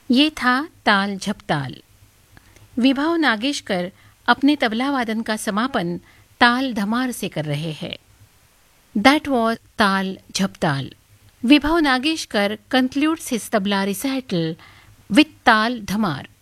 ये था ताल झपताल। विभव नागेशकर अपने तबला वादन का समापन ताल धमार से कर रहे हैं। दैट वॉज ताल झपताल। विभव नागेशकर concludes his tabla recital with ताल धमार।